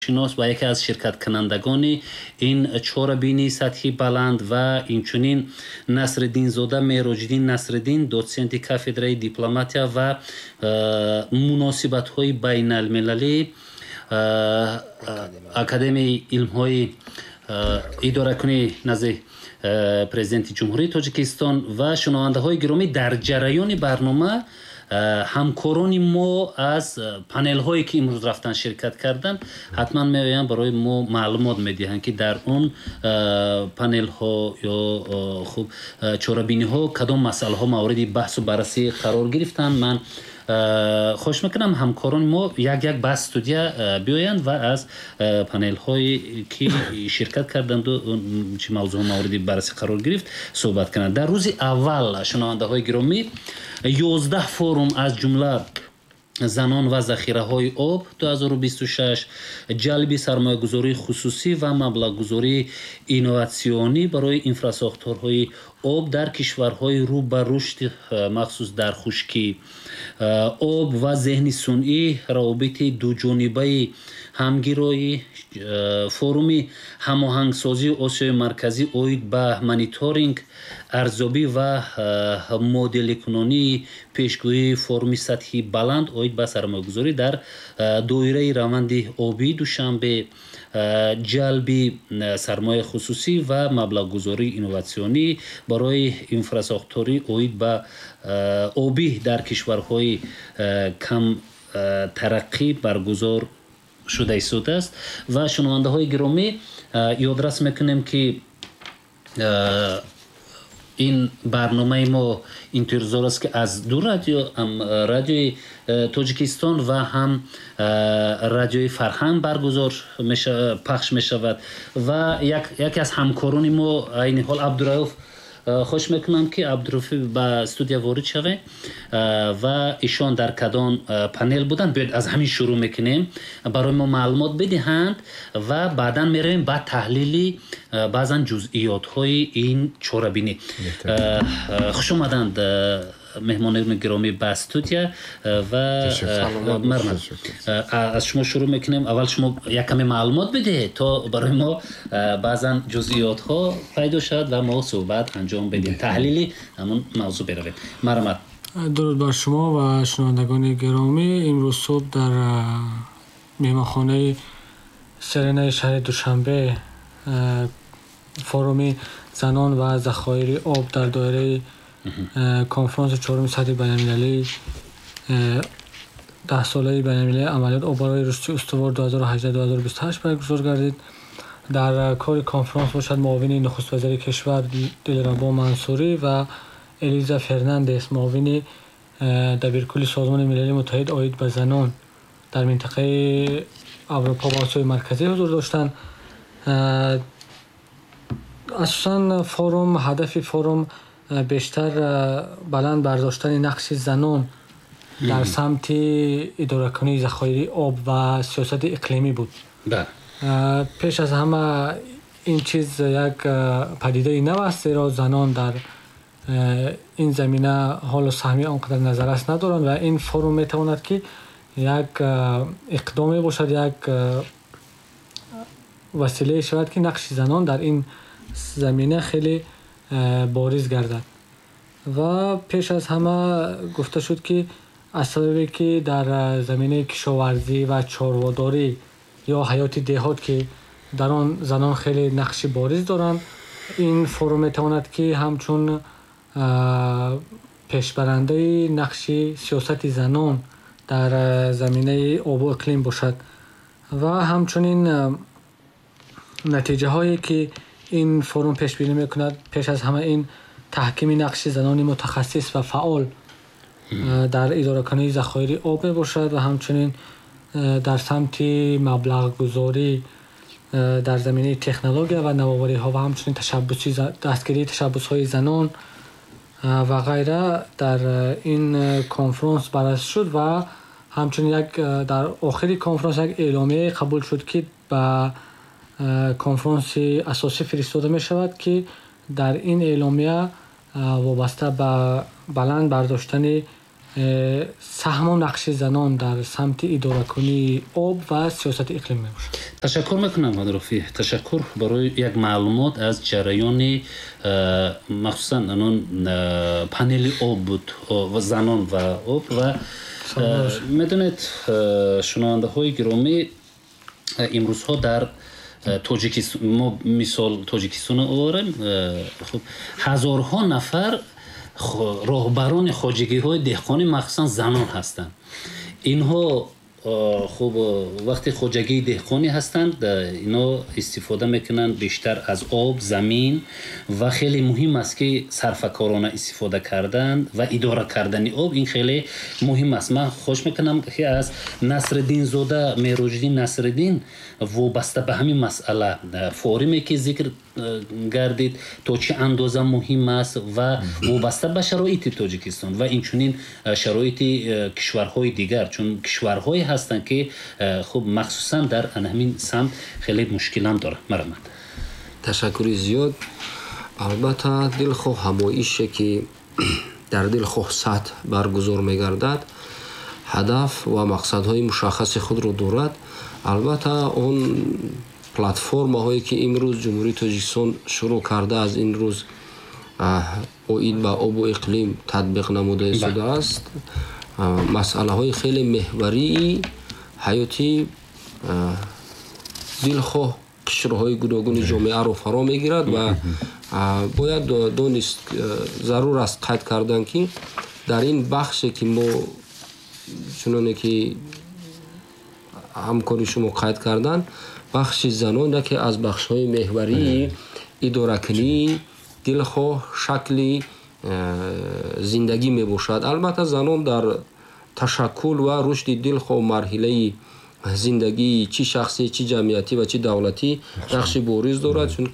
шинос ва яке аз ширкаткунандагони ин чорабини сатҳи баланд ва инчунин Насриддинзода Мероҷиддин Насриддин, доценти кафедраи дипломатия ва муносибатҳои байналмилалӣ академияи илмҳои идоракунии назди президенти ҷумҳурии Тоҷикистон ва шунавандаҳои гиромӣ, дар ҷараёни барнома ҳамкорони мо аз панелҳое ки имрӯз рафтан ширкат карданд ҳатман меоянд барои мо маълумот медиҳанд ки дар он панелҳо ё хуб чорабиниҳо кадом масъалаҳо мавриди баҳсу баррасӣ қарор гирифтанд. Ман хоҳиш мекунам ҳамкорони мо як ба студия биёянд ва аз панелҳое ки ширкат карданду чӣ мавзӯъҳо мавриди баррасӣ қарор гирифт суҳбат кунанд. Дар рӯзи аввал шунавандаҳои гиромӣ 11 форум аз ҷумла занон ва захираҳои об 2026, ҷалби сармоягузории хусусӣ ва маблағгузории инноватсионӣ барои инфрасохторҳои об дар кишварҳои рӯ ба рушд махсус дар хушкӣ, об ва зеҳни сунъӣ, равобити дуҷонибаи ҳамгироӣ, форуми ҳамоҳангсозии Осиёи Марказӣ оид ба мониторинг, арзёбӣ ва моделикунонии пешгӯии форуми сатҳи баланд оид ба сармоягузорӣ дар доираи раванди обии Душанбе, ҷалби сармояи хусусӣ ва маблағгузории инноватсионӣ барои инфрасохторӣ оид ба обӣ дар кишварҳои кам тараққӣ баргузор шуда истодааст. Ва шунавандаҳои гиромӣ, ёдрас мекунем ки ин барномаи мо интизор аст ки аз ду радио, радиои Тоҷикистон ва ҳам радиои Фарҳанг баргузор пахш мешавад. Ва яке аз ҳамкорони мо айни ҳол Абдураӯф, хоҳиш мекунам ки Абдураӯф ба студия ворид шавем ва ишон дар кадом панел буданд. биёед аз ҳамин шурӯъ мекунем, барои мо маълумот бидиҳанд ва баъдан меравем ба таҳлили баъзан ҷузъиётҳои ин чорабинӣ. хуш омаданд меҳмонони гиромӣ ба студия ва мармар аз шумо шурӯъ мекунем. аввал шумо як каме маълумот бидиҳед то барои мо баъзан ҷузъиётҳо пайдо шавад ва мо суҳбат анҷом бидем, таҳлили ҳамон мавзӯъ биравем. мармар. дуруд бар шумо ва шунавандагони гиромӣ. имрӯз субҳ дар меҳмонхонаи серенаи шаҳри Душанбе форуми занон ва захоири об дар доираи конференси чорум сатҳи байналмилалии 10-солаи байналмилалии амалиёт об барои рушди устувор 2018-2028 баргузор гардид. дар кори конференс бошад муовини нухуст вазири кишвар Дилрабо Мансурӣ ва Элиза Фернандес, муовини дабиркули Созмони Милали Муттаҳид оид ба занон дар минтақаи Аврупо ва Осиёи Марказӣ ҳузур доштанд. асосан форум, ҳадафи форум бештар баланд бардоштани нақши занон дар самти идоракунии захоири об ва сиёсати иқлимӣ буд. пеш аз ҳама ин чиз як падидаи нав аст, зеро занон дар ин замина ҳолу саҳми он қадар назаррас надоранд ва ин форум метавонад ки як иқдоме бошад, як василае шавад ки нақши занон дар ин замина хеле бориз гардад. ва пеш аз ҳама гуфта шуд ки аз сабабе ки дар заминаи кишоварзӣ ва чорводорӣ ё ҳаёти деҳот ки дар он занон хеле нақши бориз доранд, ин форум метавонад ки ҳамчун пешбарандаи нақши сиёсати занон дар заминаи обу иқлим бошад. ва ҳамчунин натиҷаҳое ки ин форум пешбинӣ мекунад, пеш аз ҳама ин таҳкими нақши занони мутахассис ва фаъол дар идоракунии захоири об мебошад ва ҳамчунин дар самти маблағгузорӣ дар заминаи технология ва навовариҳо ва ҳамчунин дастгирии ташаббусҳои занон ва ғайра дар ин конференс баррасӣ шуд. ва ҳамчунин дар охири конференс як эъломияе қабул шуд ки ба конференси асосӣ фиристода мешавад ки дар ин эъломия вобаста ба баланд бардоштани саҳму нақши занон дар самти идоракунии об ва сиёсати иқлим мебошад. ташаккур мекунам Адрофи, ташаккур барои як маълумот аз ҷараёни махсусан анон панели об буд ва занон ва об ва медонед шунавандаҳои гиромӣ имрӯзҳо дар тоҷикистон мо мисол тоҷикистона оварем хуб ҳазорҳо нафар роҳбарони хоҷагиҳои деҳқонӣ махсусан занон ҳастанд. Инҳо хуб вақте хоҷагии деҳқонӣ ҳастанд ино истифода мекунанд бештар аз об, замин ва хеле муҳим аст ки сарфакорона истифода кардан ва идора кардани об ин хеле муҳим аст. Ман хоҳиш мекунам ки аз Насриддинзода Мероҷиддин Насриддин вобаста ба ҳамин масъала фориме ки зикр гардид то чӣ андоза муҳим аст ва вобаста ба шароити Тоҷикистон ва инчунин шароити кишварҳои дигар, чун кишварҳое ҳастанд ки хуб махсусан дар ҳамин самт хеле мушкилам дорад. Марамад. Ташаккури зиёд. Албатта дилхоҳ ҳамоише ки дар дилхоҳ сатҳ баргузор мегардад ҳадаф ва мақсадҳои мушаххаси худро дорад. Албатта он платформаҳое ки имрӯз ҷумҳурии Тоҷикистон шурӯъ карда аз ин рӯз оид ба обу иқлим татбиқ намуда истодааст, масъалаҳои хеле меҳварии ҳаёти дилхоҳ қишрҳои гуногуни ҷомеаро фаро мегирад ва бояд донист, зарур аст қайд кардан ки дар ин бахше ки мо чуноне ки ҳамкори шумо қайд кардан, бахши занон яке аз бахшҳои меҳварии идоракунии дилхоҳ шакли зиндагӣ мебошад. Албатта занон дар ташаккул ва рушди дилхоҳ марҳилаи зиндагии чӣ шахсӣ, чӣ ҷамъиятӣ ва чӣ давлатӣ нақши бориз дорад, чунки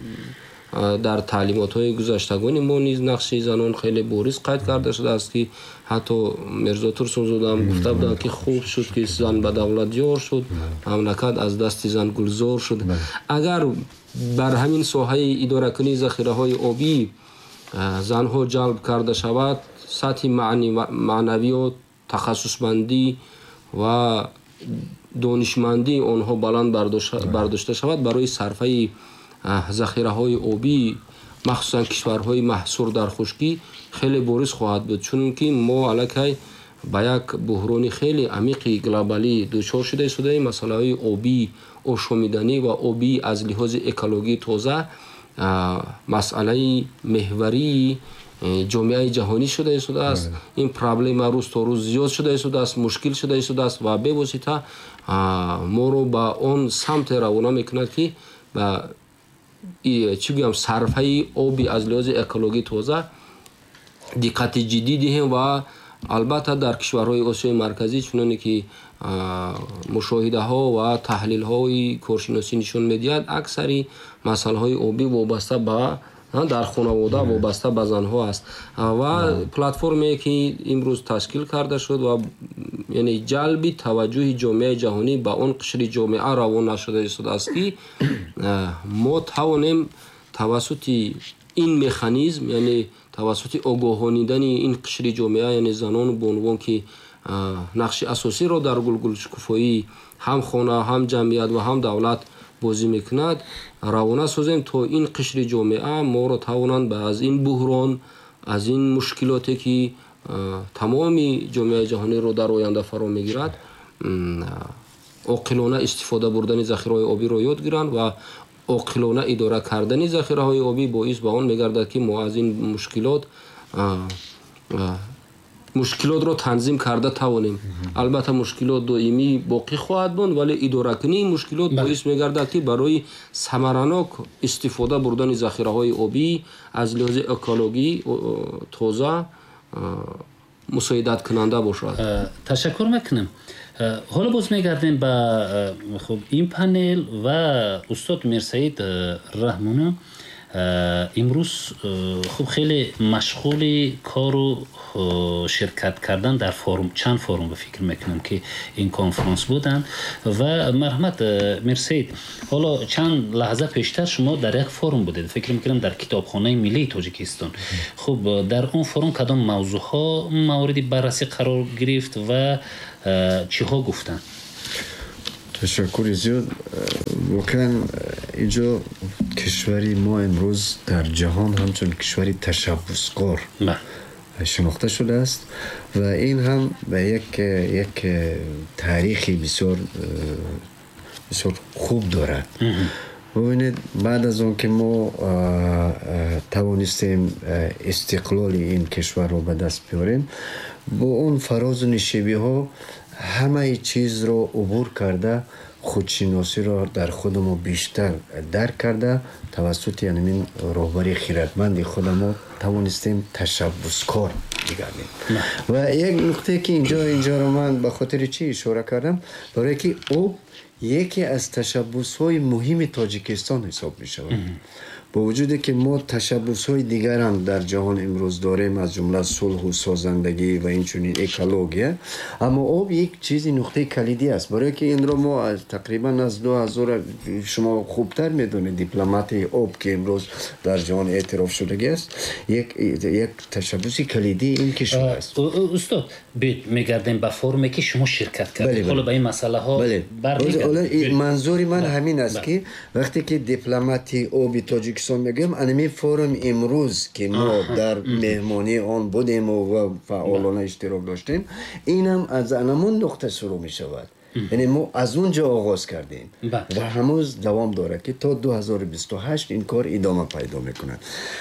дар таълимотҳои гузаштагони мо низ нақши занон хеле бориз қайд карда шудааст ки ҳатто Мирзо Турсунзодаам гуфта буданд ки хуб шуд ки зан ба давлат ёр шуд, мамлакат аз дасти зан гулзор шуд. Агар бар ҳамин соҳаи идоракунии захираҳои обӣ занҳо ҷалб карда шавад, сатҳи маънавию тахассусмандӣ ва донишмандии онҳо баланд бардошта шавад, барои сарфаи захираҳои обӣ махсусан кишварҳои маҳсур дар хушкӣ хеле бориз хоҳад буд, чунки мо аллакай ба як буҳрони хеле амиқи глобалӣ дучор шуда истодаем. Масъалаҳои обӣ, ошомиданӣ ва обӣ аз лиҳози экологии тоза масъалаи меҳварии ҷомеаи ҷаҳонӣ шуда истодааст. Ин проблема рӯз то рӯз зиёд шуда истодааст, мушкил шуда истодааст ва бевосита моро ба он самте равона мекунад ки ба чӣ гӯям сарфаи оби аз лиҳози экологии тоза диққати ҷиддӣ диҳем ва албатта дар кишварҳои Осиёи марказӣ чуноне ки мушоҳидаҳо ва таҳлилҳои коршиносӣ нишон медиҳад, аксари масъалаҳои обӣ вобаста ба дар хонавода вобаста ба занҳо аст ва платформае ки имрӯз ташкил карда шуд ва яъне ҷалби таваҷҷӯҳи ҷомеаи ҷаҳонӣ ба он қишри ҷомеа равона шуда истодааст ки мо тавонем тавассути ин механизм, яъне тавассути огоҳонидани ин қишри ҷомеа, яъне занон бо унвон ки нақши асосиро дар гулгулшукуфоӣ ҳам хона, ҳам ҷамъият ва ҳам давлат бозӣ мекунад, равона созем то ин қишри ҷомеа моро тавонанд аз ин буҳрон, аз ин мушкилоте ки тамоми ҷомеаи ҷаҳониро дар оянда фаро мегирад, оқилона истифода бурдани захираҳои обиро ёд гиранд ва оқилона идора кардани захираҳои обӣ боис ба он мегардад ки мо аз ин мушкилотро танзим карда тавонем. Албатта мушкилот доимӣ боқӣ хоҳад буд, вале идоракунии мушкилот боис мегардад ки барои самаранок истифода бурдани захираҳои обӣ аз лиҳози экологӣ тоза мусоидат кунанда бошад. Ташаккур мекунам. ҳоло боз мегардем ба ин панел ва устод Мирсаид Раҳмона. امروز خوب خیلی مشغول کار و شرکت کردن در فروم، چند فروم به فکر میکنم که این کنفرانس بودن و مرحمت مرسید. حالا چند لحظه پیشتر شما در یک فروم بودید، فکر میکنم در کتابخانه ملی تاجیکستان. خب در اون فروم کدام موضوع ها موردی بررسی قرار گرفت و چی ها گفتن؟ تشکر زیاد. واقعا اینجا کشوری ما امروز در جهان همچون کشوری تشبثکار شناخته شده است و این هم به یک تاریخی بسیار خوب دارد. ببینید بعد از اون که ما توانستیم استقلال این کشور رو به دست بیاریم، با اون فراز و نشیبی ها همه چیز رو عبور کرده، خودشناسی را در خودمون بیشتر درک کرده، توسط یعنی رهبری خیرتمند خودمون توانستیم تشبثکار بگردیم. و یک نکته که اینجا رو من به خاطر چی اشاره کردم، برای که او یکی از تشبث‌های مهم تاجیکستان حساب می شود. با وجودی که ما تشبث‌های دیگر هم در جهان امروز داریم، از جمله صلح و سازندگی و اینچنین اکولوژی، اما آب یک چیزی نقطه کلیدی است، برای که این رو ما از تقریبا از 2000 شما خوبتر میدونید دیپلمات آب که امروز در جهان اعتراف شده است، یک تشبث کلیدی این کشور است. استاد میگردیم به فرمی که شما شرکت کردید، حالا به این مسئله ها برمیگردیم. منظوری من همین است که وقتی که دیپلمات آب تاجیکستان میگم انمی فورم امروز که ما در مهمانی آن بودیم و فعالانه اشتراک داشتیم، اینم از همون نقطه شروع می شود. یعنی ما از اونجا آغاز کردیم و هنوز دوام دارد که تا 2028 این کار ادامه پیدا میکند.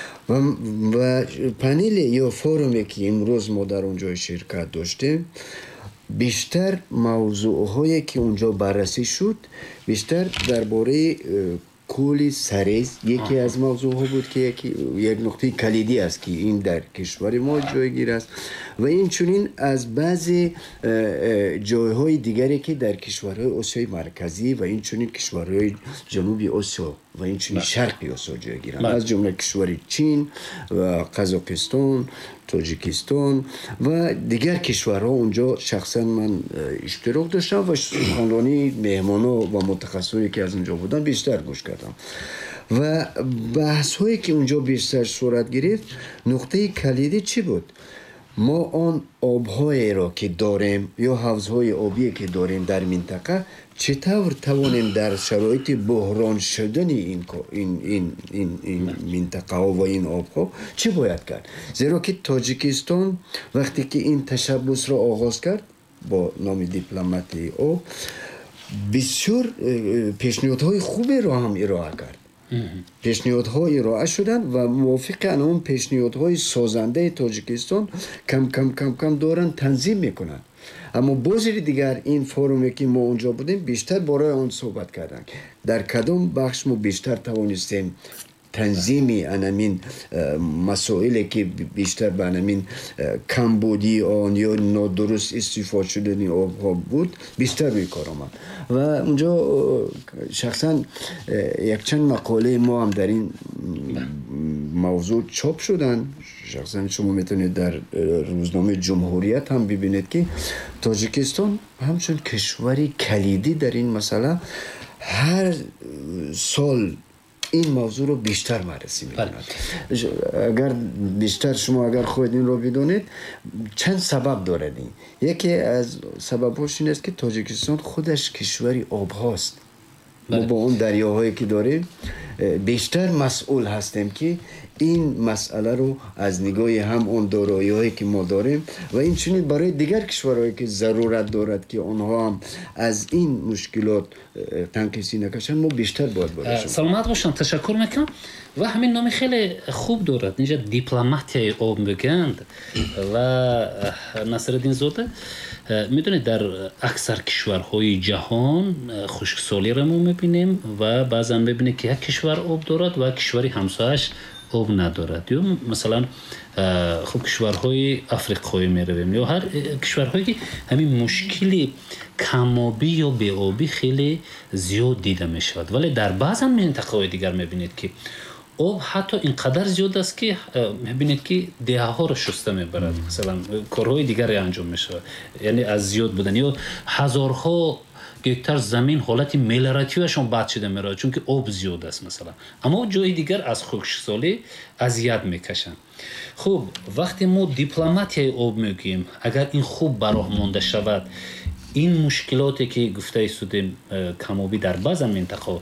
و پنل یا فورومی که امروز ما در اونجا شرکت داشتیم، بیشتر موضوعهایی که اونجا بررسی شد بیشتر درباره کولی سریز یکی از موضوع ها بود که یک نقطه کلیدی است که این در کشور ما جایگیر است و این چنین از بعضی جایهای دیگری که در کشورهای آسیای مرکزی و این چنین کشورهای جنوبی آسیا و این چنین شرقی آسیا جایگیرند، از جمله کشور چین و قزاقستان، تاجیکستان و دیگر کشورها. اونجا شخصا من اشتراک داشتم و سخنرانی مهمانا و متخصصایی که از اونجا بودن بیشتر گوش کردم و بحث هایی که اونجا بیشتر صورت گرفت، نقطه کلیدی چی بود؟ ما آن آب‌های را که داریم یا حوض‌های آبی که داریم در منطقه چطور توانیم در شرایط بحران شدن این منطقه ها و این آب‌ها چی باید کرد؟ زیرا که تاجیکستان وقتی که این تشبث را آغاز کرد با نام دیپلمات آب، بسیار پیشنهادهای خوبی را هم ارائه کرد. پیشنهادها ارائه شدن و موافق اون پیشنهادهای سازنده تاجیکستان کم دارن تنظیم میکنن. اما بازی دیگر این فرومی که ما اونجا بودیم بیشتر برای اون صحبت کردن در کدام بخش ما بیشتر توانستیم تنظیمی انامین مسائلی که بیشتر به انامین کمبودی آن یا نادرست استفاده شدنی آب بود بیشتر روی کار آمد و اونجا شخصا یک چند مقاله ما هم در این موضوع چاپ شدن. شخصا شما میتونید در روزنامه جمهوریت هم ببینید که تاجیکستان همچون کشوری کلیدی در این مسئله هر سال این موضوع رو بیشتر بررسی می‌کند. اگر بیشتر شما اگر خود این رو بدونید چند سبب دارد. یکی از سبب‌هاش این است که تاجیکستان خودش کشوری آب هاست. ما با اون دریاهایی که داریم بیشتر مسئول هستیم که این مسئله رو از نگاه هم اون دارایی‌هایی که ما داریم و این چنین برای دیگر کشورهایی که ضرورت دارد که آنها هم از این مشکلات تنکسی نکشن ما بیشتر باید باشیم. سلامت باشن. تشکر میکنم. و همین نامی خیلی خوب دارد، اینجا دیپلماتی آب میگند و نصرالدین زاده میدونید در اکثر کشورهای جهان خشکسالی را ما میبینیم و بعضا میبینیم که یک کشور آب دارد و کشوری همسایش آب ندارد. یا مثلا خب کشورهای افریقایی میرویم یا هر کشورهایی که همین مشکلی کمابی یا بی‌آبی خیلی زیاد دیده میشود، ولی در بعضا منطقه‌های دیگر میبینید که об ҳатто инқадар зиёд аст ки мебинед ки деҳаҳоро шуста мебарад, масалан корҳои дигаре анҷом мешавад, яъне аз зиёд будан ё ҳазорҳо гектар замин ҳолати мелиоративашон бад шуда меравад, чунки об зиёд аст масалан. Аммо ҷои дигар аз хушксолӣ азият мекашанд. хуб, вақте мо дипломатияи об мегӯем, агар ин хуб бароҳ монда шавад, ин мушкилоте ки гуфта истудем камобӣ дар баъзан минтақаҳо